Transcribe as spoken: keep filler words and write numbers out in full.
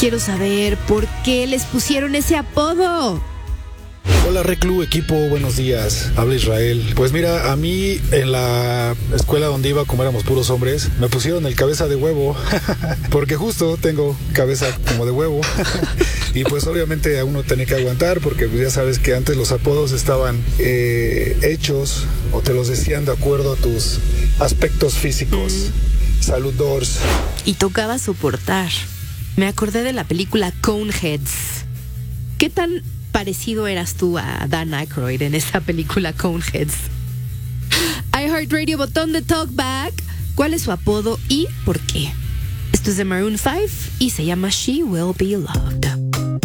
Quiero saber por qué les pusieron ese apodo. Hola Reclu, equipo, buenos días. Habla Israel. Pues mira, a mí en la escuela donde iba, como éramos puros hombres, me pusieron el cabeza de huevo, porque justo tengo cabeza como de huevo. Y pues obviamente a uno tenía que aguantar, porque ya sabes que antes los apodos estaban eh, hechos o te los decían de acuerdo a tus aspectos físicos. Mm. Saludos. Y tocaba soportar. Me acordé de la película Coneheads. ¿Qué tan parecido eras tú a Dan Aykroyd en esa película Coneheads? iHeartRadio, botón de Talkback. ¿Cuál es su apodo y por qué? Esto es de Maroon five y se llama She Will Be Loved.